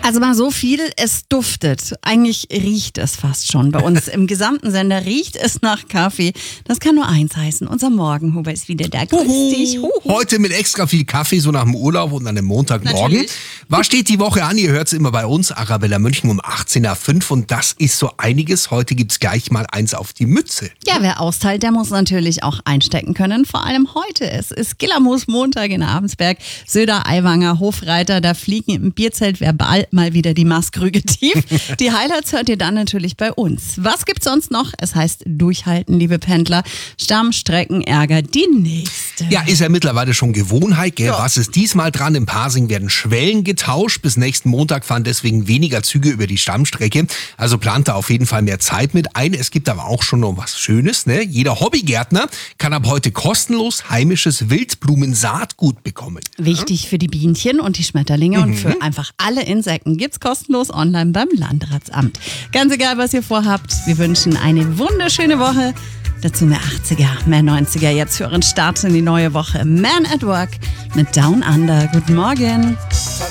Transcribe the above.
Also mal so viel, es duftet. Eigentlich riecht es fast schon. Bei uns im gesamten Sender riecht es nach Kaffee. Das kann nur eins heißen. Unser Morgenhuber ist wieder da. Grüß dich. Heute mit extra viel Kaffee, so nach dem Urlaub und an dem Montagmorgen. Natürlich. Was steht die Woche an? Ihr hört es immer bei uns, Arabella München um 18.05 Uhr. Und das ist so einiges. Heute gibt's gleich mal eins auf die Mütze. Ja, wer austeilt, der muss natürlich auch einstecken können. Vor allem heute. Es ist Gillermoos Montag in Abensberg. Söder, Aiwanger, Hofreiter. Da fliegen im Bierzelt verbal mal wieder die Maßkrüge tief. Die Highlights hört ihr dann natürlich bei uns. Was gibt's sonst noch? Es heißt durchhalten, liebe Pendler. Stammstreckenärger, die nächste. Ja, ist ja mittlerweile schon Gewohnheit, gell? Ja. Was ist diesmal dran? Im Pasing werden Schwellen getauscht. Bis nächsten Montag fahren deswegen weniger Züge über die Stammstrecke. Also plant da auf jeden Fall mehr Zeit mit ein. Es gibt aber auch schon noch was Schönes, ne? Jeder Hobbygärtner kann ab heute kostenlos heimisches Wildblumensaatgut bekommen. Wichtig für die Bienchen und die Schmetterlinge und für einfach alle Insekten gibt's kostenlos online beim Landratsamt. Ganz egal, was ihr vorhabt, wir wünschen eine wunderschöne Woche. Dazu mehr 80er, mehr 90er. Jetzt für euren Start in die neue Woche. Man at Work mit Down Under. Guten Morgen.